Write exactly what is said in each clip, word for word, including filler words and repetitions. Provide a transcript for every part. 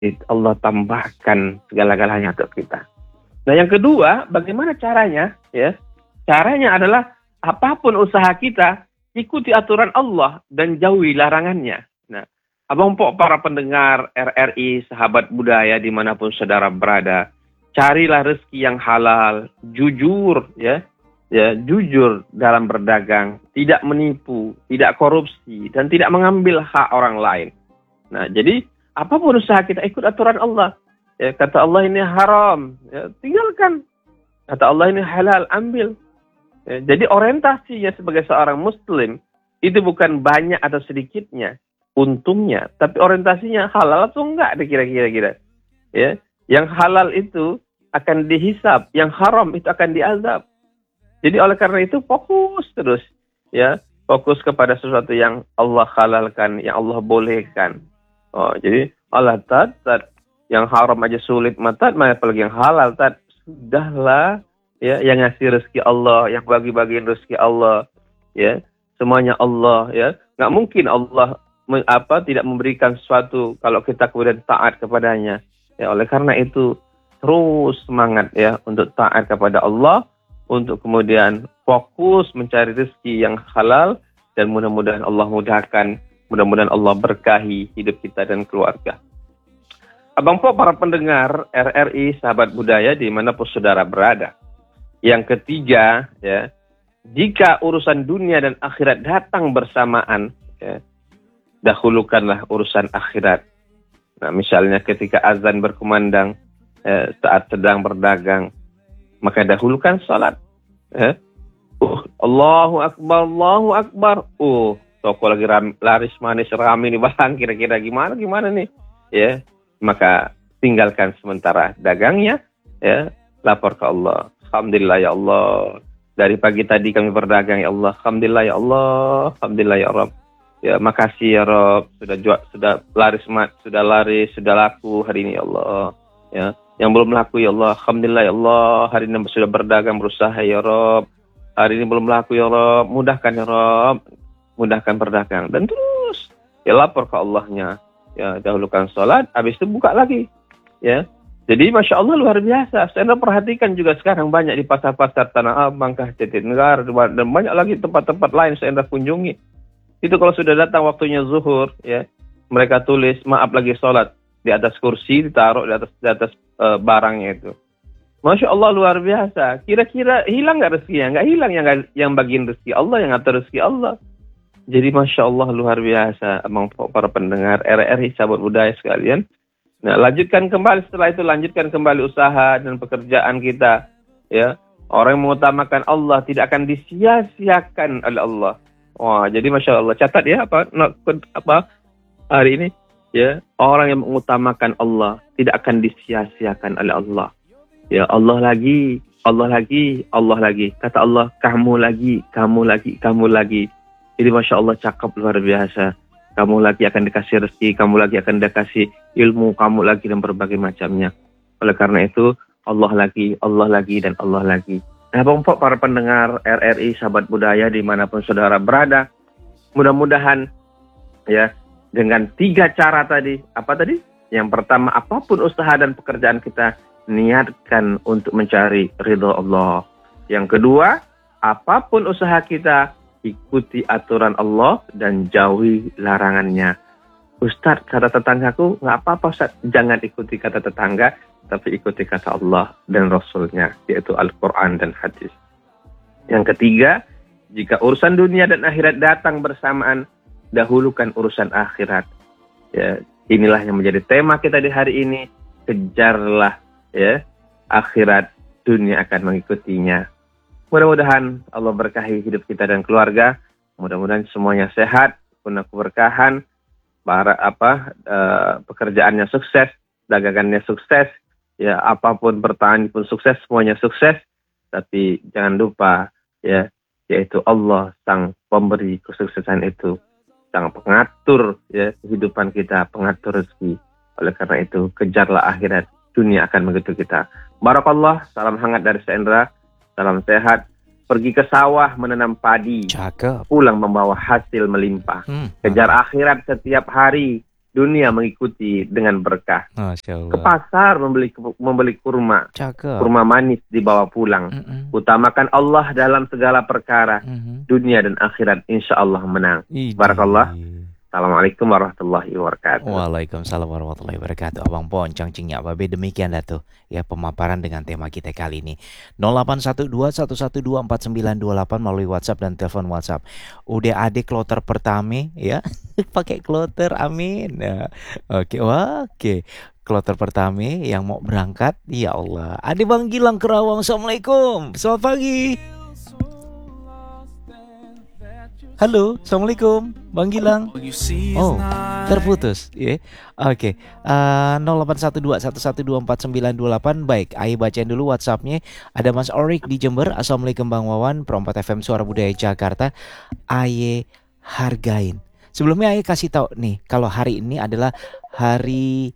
Allah tambahkan segala-galanya untuk kita. Nah, yang kedua, bagaimana caranya? Ya, caranya adalah apapun usaha kita, ikuti aturan Allah dan jauhi larangannya. Nah, Abang Pok, para pendengar R R I, sahabat budaya dimanapun saudara berada, carilah rezeki yang halal, jujur, ya, ya, jujur dalam berdagang, tidak menipu, tidak korupsi, dan tidak mengambil hak orang lain. Nah, jadi apapun usaha kita, ikut aturan Allah. Ya, kata Allah ini haram, ya, tinggalkan. Kata Allah ini halal, ambil. Ya, jadi orientasinya sebagai seorang Muslim itu bukan banyak atau sedikitnya untungnya, tapi orientasinya halal atau enggak, kira-kira. Ya, yang halal itu akan dihisab, yang haram itu akan diazab. Jadi oleh karena itu fokus terus, ya, fokus kepada sesuatu yang Allah halalkan, yang Allah bolehkan. Oh, jadi Allah tat, tat yang haram aja sulit matat, apalagi yang halal tat, sudahlah, ya, yang ngasih rezeki Allah, yang bagi-bagiin rezeki Allah, ya, semuanya Allah, ya, nggak mungkin Allah apa tidak memberikan sesuatu kalau kita kemudian taat kepadanya. Ya, oleh karena itu terus semangat, ya, untuk taat kepada Allah, untuk kemudian fokus mencari rezeki yang halal, dan mudah-mudahan Allah mudahkan. Mudah-mudahan Allah berkahi hidup kita dan keluarga. Abang Pok, para pendengar R R I, sahabat budaya dimanapun saudara berada. Yang ketiga, ya, jika urusan dunia dan akhirat datang bersamaan, ya, dahulukanlah urusan akhirat. Nah, misalnya ketika azan berkumandang, ya, saat sedang berdagang, maka dahulukan salat. Ya. Uh, Allahu Akbar, Allahu Akbar. Uh, toko lagi ram, laris manis rame nih bang, kira-kira gimana gimana nih, ya, maka tinggalkan sementara dagangnya, ya, lapor ke Allah. Alhamdulillah ya Allah, dari pagi tadi kami berdagang ya Allah, alhamdulillah ya Allah, alhamdulillah ya Rabb, ya, makasih ya Rabb, sudah jual, sudah laris mat, sudah laris, sudah laku hari ini ya Allah, ya, yang belum laku ya Allah, alhamdulillah ya Allah, hari ini sudah berdagang berusaha ya Rabb, hari ini belum laku ya Rabb, mudahkan ya Rabb, mudahkan berdagang, dan terus ya lapor ke Allahnya, ya, dahulukan sholat, habis itu buka lagi, ya. Jadi Masya Allah luar biasa. Saya perhatikan juga sekarang banyak di pasar-pasar Tanah Abang, Jatinegara, dan banyak lagi tempat-tempat lain saya kunjungi. Itu kalau sudah datang waktunya zuhur, ya, mereka tulis maaf lagi sholat di atas kursi, ditaruh di atas di atas uh, barangnya itu. Masya Allah luar biasa. Kira-kira hilang nggak rezekinya? Nggak hilang, yang yang bagiin rezeki Allah, yang ngatur rezeki Allah. Jadi Masya Allah luar biasa, Abang Pok, para pendengar R R I, sahabat budaya sekalian. Nah, lanjutkan kembali setelah itu, lanjutkan kembali usaha dan pekerjaan kita, ya. Orang yang mengutamakan Allah tidak akan disia-siakan oleh Allah. Wah, jadi Masya Allah, catat ya apa apa hari ini, ya. Orang yang mengutamakan Allah tidak akan disia-siakan oleh Allah. Ya, Allah lagi, Allah lagi, Allah lagi. Kata Allah, kamu lagi, kamu lagi, kamu lagi. Jadi Masya Allah cakep luar biasa. Kamu lagi akan dikasih rezeki, kamu lagi akan dikasih ilmu, kamu lagi, dan berbagai macamnya. Oleh karena itu, Allah lagi, Allah lagi, dan Allah lagi. Nah, Bang Pok, para pendengar R R I, sahabat budaya dimanapun saudara berada, mudah-mudahan, ya, dengan tiga cara tadi, apa tadi? Yang pertama, apapun usaha dan pekerjaan kita, niatkan untuk mencari ridha Allah. Yang kedua, apapun usaha kita, ikuti aturan Allah dan jauhi larangannya. Ustadz, kata tetanggaku, nggak apa-apa Ustadz, jangan ikuti kata tetangga, tapi ikuti kata Allah dan Rasulnya, yaitu Al-Quran dan hadis. Yang ketiga, jika urusan dunia dan akhirat datang bersamaan, dahulukan urusan akhirat. Ya, inilah yang menjadi tema kita di hari ini. Kejarlah, ya, akhirat, dunia akan mengikutinya. Mudah-mudahan Allah berkahi hidup kita dan keluarga. Mudah-mudahan semuanya sehat, penuh keberkahan, para apa uh, pekerjaannya sukses, dagangannya sukses, ya, apapun bertahan pun sukses, semuanya sukses. Tapi jangan lupa, ya, yaitu Allah sang pemberi kesuksesan itu, sang pengatur, ya, kehidupan kita, pengatur rezeki. Oleh karena itu, kejarlah akhirat, dunia akan mengikuti kita. Barakallah, salam hangat dari Sendra. Salam sehat, pergi ke sawah menanam padi, cakep, pulang membawa hasil melimpah. Hmm. Kejar akhirat setiap hari, dunia mengikuti dengan berkah. Masya Allah. Ke pasar membeli membeli kurma, Cakep. kurma manis dibawa pulang. Mm-mm. Utamakan Allah dalam segala perkara. Mhm. Dunia dan akhirat insya Allah menang. Idih. Barakallah. Assalamualaikum warahmatullahi wabarakatuh. Waalaikumsalam warahmatullahi wabarakatuh. Abang Poncang Cing Nyak Babe, demikian dah tuh ya pemaparan dengan tema kita kali ini. nol delapan satu dua satu satu dua empat sembilan dua delapan melalui WhatsApp dan telepon WhatsApp. Udah ada kloter pertama ya. Pakai kloter, amin. Ya. Oke, wah, oke. Kloter pertama yang mau berangkat, ya Allah. Ada Bang Gilang Kerawang. Assalamualaikum. Selamat pagi. Halo, Assalamualaikum, Bang Gilang. Oh, terputus. Ya, yeah. Oke. Okay. Uh, nol delapan satu dua satu satu dua empat sembilan dua delapan. Baik, Ayo bacain dulu WhatsAppnya. Ada Mas Orik di Jember. Assalamualaikum Bang Wawan, Perempat F M Suara Budaya Jakarta. Ayo hargain. Sebelumnya Ayo kasih tahu nih, kalau hari ini adalah hari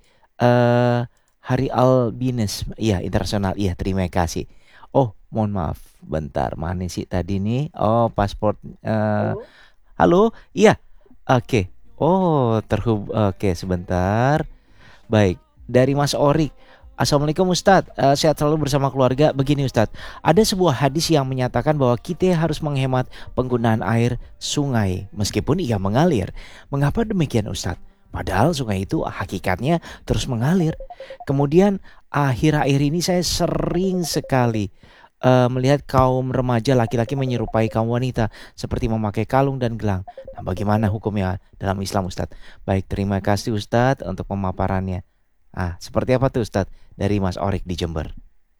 uh, Hari Albinis, iya internasional. Iya, terima kasih. Oh, mohon maaf, bentar, mana sih tadi nih? Oh, paspor. Uh, halo, iya, oke. Okay. Oh, terhub. Oke, okay, sebentar. Baik, dari Mas Orik. Assalamualaikum Ustadz, uh, sehat selalu bersama keluarga. Begini Ustadz, ada sebuah hadis yang menyatakan bahwa kita harus menghemat penggunaan air sungai meskipun ia mengalir. Mengapa demikian Ustadz? Padahal sungai itu hakikatnya terus mengalir. Kemudian akhir-akhir ini saya sering sekali uh, melihat kaum remaja laki-laki menyerupai kaum wanita seperti memakai kalung dan gelang. Nah, bagaimana hukumnya dalam Islam Ustadz? Baik, terima kasih Ustadz untuk pemaparannya. Ah, seperti apa tuh Ustadz dari Mas Orik di Jember?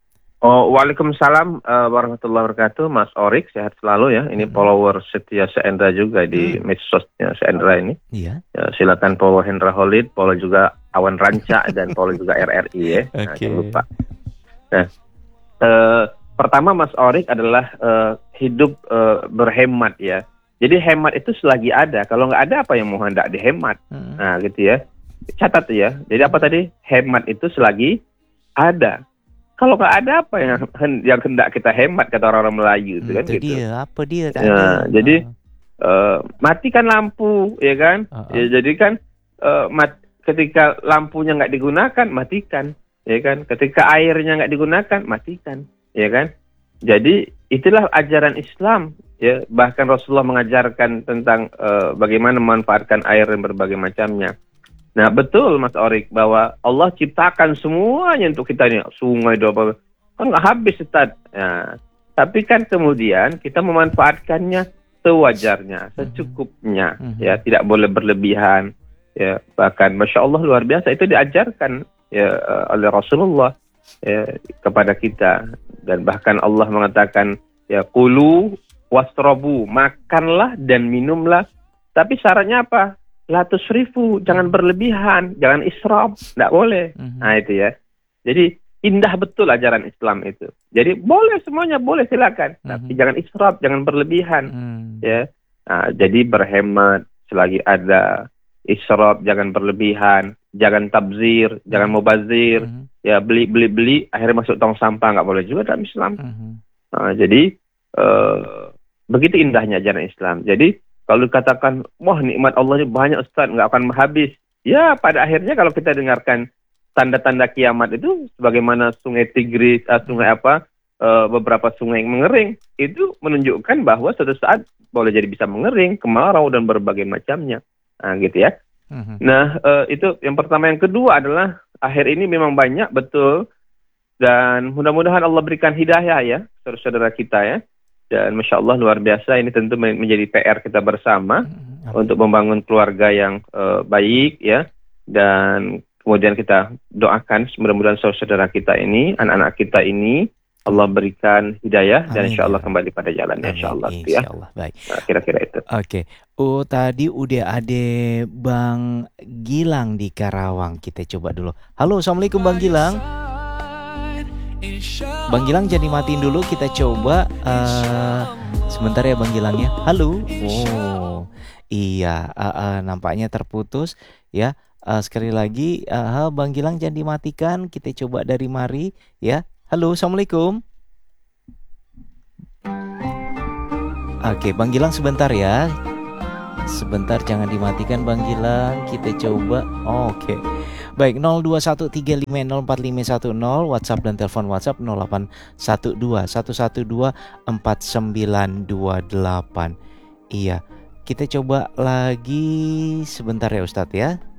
Oh, waalaikumsalam uh, warahmatullahi wabarakatuh, Mas Orik, sehat selalu ya. Ini mm-hmm. follower setia Seendra juga di mm. medsosnya Seendra ini. Iya. Ya, silakan follow Hendra Holid, follow juga Awan Ranca dan follow juga R R I ya. Nah, okay. Jangan lupa. Nah, uh, pertama Mas Orik adalah uh, hidup uh, berhemat ya. Jadi hemat itu selagi ada. Kalau nggak ada apa yang mau hendak dihemat. Mm. Nah, gitu ya. Catat ya. Jadi apa tadi? Hemat itu selagi ada. Kalau nggak ada apa yang yang hendak kita hemat kata orang-orang Melayu itu hmm, kan itu gitu. Dia, apa dia? Tak ya, ada. Jadi uh. Uh, matikan lampu, ya kan? Uh-uh. Ya, jadi kan uh, mat, ketika lampunya nggak digunakan, matikan, ya kan? Ketika airnya nggak digunakan, matikan, ya kan? Jadi itulah ajaran Islam, ya. Bahkan Rasulullah mengajarkan tentang uh, bagaimana memanfaatkan air dan berbagai macamnya. Nah betul Mas Orik bahwa Allah ciptakan semuanya untuk kita ini, sungai apa kan nggak habis Ustaz. Ya, tapi kan kemudian kita memanfaatkannya sewajarnya, secukupnya, mm-hmm. ya tidak boleh berlebihan. Ya bahkan Masya Allah luar biasa itu diajarkan ya oleh Rasulullah ya, kepada kita, dan bahkan Allah mengatakan ya kulu wasrobu, makanlah dan minumlah, tapi syaratnya apa? La tusrifu, jangan berlebihan, jangan israf, tidak boleh. Mm-hmm. Nah itu ya. Jadi indah betul ajaran Islam itu. Jadi boleh semuanya, boleh silakan, mm-hmm. tapi jangan israf, jangan berlebihan. Mm-hmm. Ya. Nah, jadi berhemat selagi ada, israf jangan berlebihan, jangan tabzir, mm-hmm. jangan mubazir. Mm-hmm. Ya beli beli beli, akhirnya masuk tong sampah, nggak boleh juga dalam Islam. Mm-hmm. Nah, jadi uh, begitu indahnya ajaran Islam. Jadi kalau dikatakan, wah nikmat Allah ini banyak Ustaz, nggak akan habis. Ya pada akhirnya kalau kita dengarkan tanda-tanda kiamat itu, sebagaimana sungai Tigris, uh, sungai apa, uh, beberapa sungai yang mengering, itu menunjukkan bahwa suatu saat boleh jadi bisa mengering, kemarau dan berbagai macamnya. Nah gitu ya. Uh-huh. Nah uh, itu yang pertama. Yang kedua adalah, akhir ini memang banyak, betul. Dan mudah-mudahan Allah berikan hidayah ya, saudara-saudara kita ya. Dan Masya Allah luar biasa, ini tentu menjadi P R kita bersama hmm, untuk membangun keluarga yang uh, baik ya. Dan kemudian kita doakan mudah-mudahan saudara kita ini, anak-anak kita ini Allah berikan hidayah. Amin. Dan Insya Allah kembali pada jalannya. Insya Allah, ya. Insya Allah. Baik. Nah, kira-kira itu. Oke. Okay. Oh tadi udah ada Bang Gilang di Karawang, kita coba dulu. Halo, Assalamualaikum Bang Gilang. Bang Gilang jadi matiin dulu, kita coba uh, sebentar ya Bang Gilang ya. Halo. Oh iya, uh, uh, nampaknya terputus ya. Uh, sekali lagi uh, Bang Gilang jangan dimatikan, kita coba dari mari ya. Halo, Assalamualaikum. Oke Bang Gilang sebentar ya. Sebentar, jangan dimatikan Bang Gilang. Kita coba. Oke. Baik, nol dua satu tiga lima nol empat lima satu nol, WhatsApp dan telepon WhatsApp nol delapan satu dua satu satu dua empat sembilan dua delapan. Iya, kita coba lagi sebentar ya Ustadz ya.